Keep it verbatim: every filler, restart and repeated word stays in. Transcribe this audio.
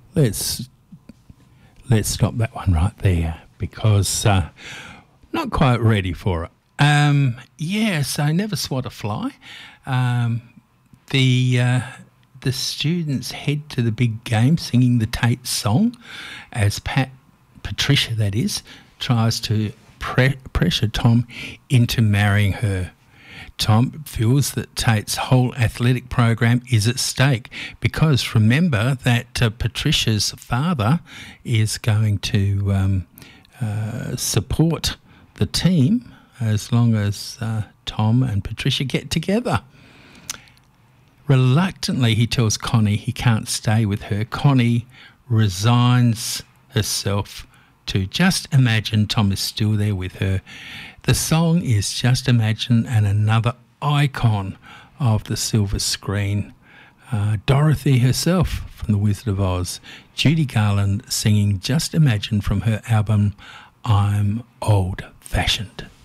let's let's stop that one right there because uh, not quite ready for it. Um, yeah, so Never Swat a Fly. Um, the uh, the students head to the big game singing the Tate song as Pat, Patricia that is, tries to pre- pressure Tom into marrying her. Tom feels that Tate's whole athletic program is at stake because remember that uh, Patricia's father is going to um, uh, support the team as long as uh, Tom and Patricia get together. Reluctantly, he tells Connie he can't stay with her. Connie resigns herself to Just Imagine Tom is still there with her. The song is Just Imagine and another icon of the silver screen. Uh, Dorothy herself from The Wizard of Oz. Judy Garland singing Just Imagine from her album I'm Old Fashioned.